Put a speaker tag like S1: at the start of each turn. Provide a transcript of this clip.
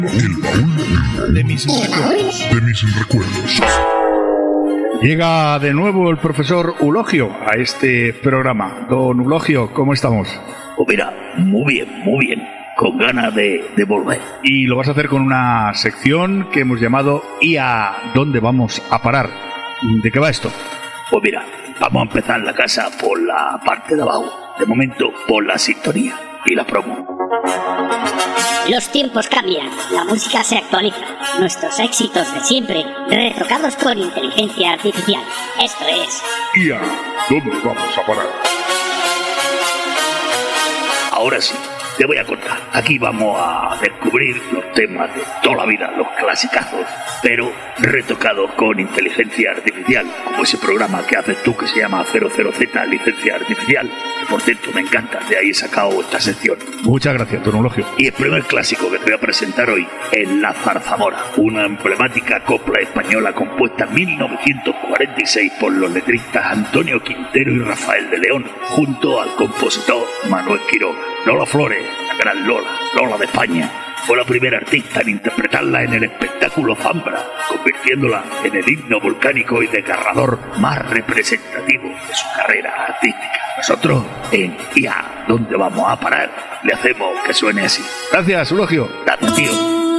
S1: El baúl
S2: de mis recuerdos.
S1: de mis recuerdos.
S2: Llega de nuevo el profesor Eulogio a este programa. Don Eulogio, ¿cómo estamos?
S3: Pues mira, muy bien, con ganas de volver.
S2: Y lo vas a hacer con una sección que hemos llamado ¿Y a dónde vamos a parar? ¿De qué va esto?
S3: Pues mira, vamos a empezar la casa por la parte de abajo. De momento, por la sintonía y la promo.
S4: Los tiempos cambian, la música se actualiza, nuestros éxitos de siempre, retocados por inteligencia artificial. Esto es...
S1: ¿Y a dónde vamos a parar?
S3: Ahora sí, te voy a contar. Aquí vamos a descubrir los temas de toda la vida, los clasicazos, pero retocados con inteligencia artificial, como ese programa que haces tú que se llama 00Z Licencia Artificial, que por cierto me encanta, de ahí he sacado esta sección.
S2: Muchas gracias, don Eulogio.
S3: Y el primer clásico que te voy a presentar hoy es La Zarzamora, una emblemática copla española compuesta en 1946 por los letristas Antonio Quintero y Rafael de León, junto al compositor Manuel Quiroga. Lola Flores, la gran Lola de España, fue la primera artista en interpretarla en el espectáculo Zambra, convirtiéndola en el himno volcánico y desgarrador más representativo de su carrera artística. Nosotros, en ¿Y a dónde vamos a parar?, le hacemos que suene así.
S2: Gracias, Eulogio.
S3: Date, tío.